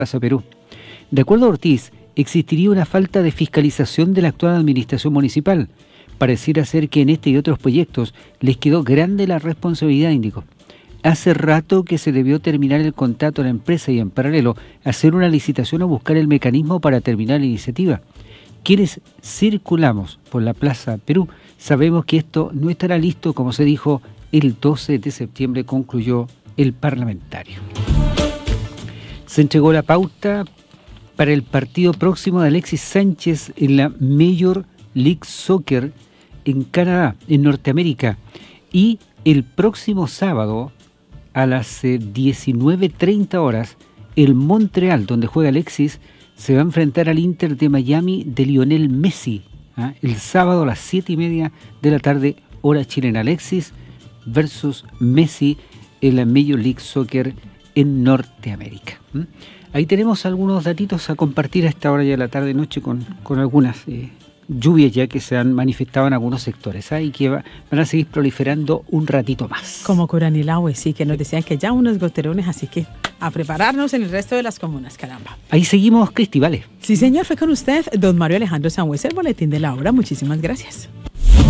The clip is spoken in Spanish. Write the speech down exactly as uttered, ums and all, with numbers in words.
Plaza Perú. De acuerdo a Ortiz, existiría una falta de fiscalización de la actual administración municipal. Pareciera ser que en este y otros proyectos les quedó grande la responsabilidad, indicó. Hace rato que se debió terminar el contrato a la empresa y en paralelo hacer una licitación o buscar el mecanismo para terminar la iniciativa. Quienes circulamos por la Plaza Perú sabemos que esto no estará listo, como se dijo, el doce de septiembre, concluyó el parlamentario. Se entregó la pauta para el partido próximo de Alexis Sánchez en la Major League Soccer en Canadá, en Norteamérica, y el próximo sábado a las eh, diecinueve treinta horas, el Montreal, donde juega Alexis, se va a enfrentar al Inter de Miami de Lionel Messi, ¿ah? El sábado a las siete y media de la tarde, hora chilena. Alexis versus Messi en la Major League Soccer en Norteamérica. ¿Mm? Ahí tenemos algunos datitos a compartir a esta hora ya de la tarde-noche con, con algunas eh, lluvias ya que se han manifestado en algunos sectores, ¿eh? Y que va, van a seguir proliferando un ratito más. Como Curanilahue, sí, que nos decían que ya unos goterones, así que a prepararnos en el resto de las comunas, caramba. Ahí seguimos, Cristi, vale. Sí, señor, fue con usted don Mario Alejandro Sangüesa, el boletín de la hora. Muchísimas gracias.